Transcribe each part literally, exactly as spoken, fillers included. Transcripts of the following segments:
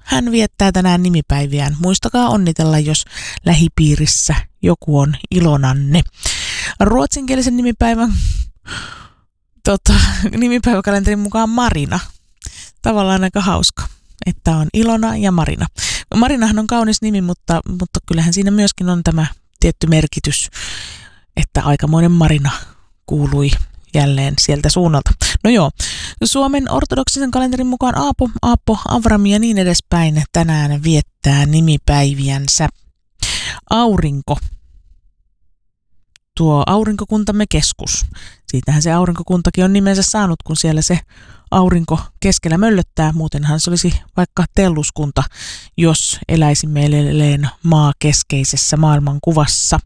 hän viettää tänään nimipäiviään. Muistakaa onnitella, jos lähipiirissä joku on Ilonanne. Ruotsinkielisen nimipäivän tota, nimipäiväkalenterin mukaan Marina. Tavallaan aika hauska, että on Ilona ja Marina. Marinahan on kaunis nimi, mutta, mutta kyllähän siinä myöskin on tämä tietty merkitys, että aikamoinen Marina kuului jälleen sieltä suunnalta. No joo, Suomen ortodoksisen kalenterin mukaan Aapo, Aappo, Avrami ja niin edespäin tänään viettää nimipäiviänsä. Aurinko. Tuo aurinkokuntamme keskus. Siitähän se aurinkokuntakin on nimensä saanut, kun siellä se aurinko keskellä möllöttää. Muutenhan se olisi vaikka telluskunta, jos eläisimme edelleen maakeskeisessä maailmankuvassa.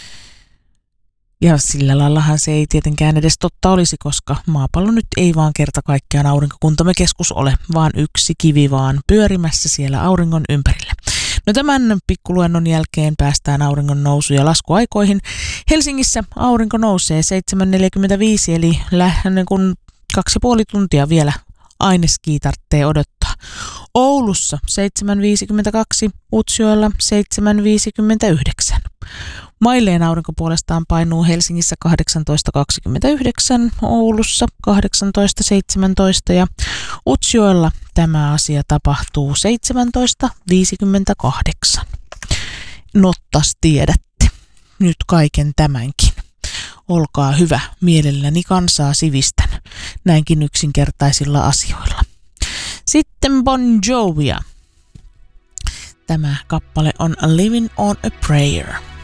Ja sillä laillahan se ei tietenkään edes totta olisi, koska maapallo nyt ei vaan kerta kaikkiaan aurinkokuntamme keskus ole, vaan yksi kivi vaan pyörimässä siellä auringon ympärillä. No tämän pikkuluennon jälkeen päästään auringon nousu- ja laskuaikoihin. Helsingissä aurinko nousee seitsemän neljäkymmentäviisi, eli lähden kun kaksi ja puoli tuntia vielä aineskii tarvitsee odottaa. Oulussa seitsemän viisikymmentäkaksi, Utsjoella seitsemän viisikymmentäyhdeksän. Mailleen aurinko puolestaan painuu Helsingissä kahdeksantoista kaksikymmentäyhdeksän, Oulussa kahdeksantoista seitsemäntoista ja Utsjoella tämä asia tapahtuu seitsemäntoista viisikymmentäkahdeksan. Nottas tiedätte nyt kaiken tämänkin. Olkaa hyvä, mielelläni kansaa sivistän näinkin yksinkertaisilla asioilla. Sitten Bon Jovia. Tämä kappale on Living on a Prayer.